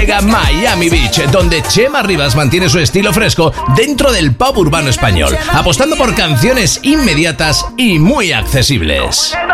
Llega Miami Beach, donde Chema Rivas mantiene su estilo fresco dentro del pop urbano español, apostando por canciones inmediatas y muy accesibles.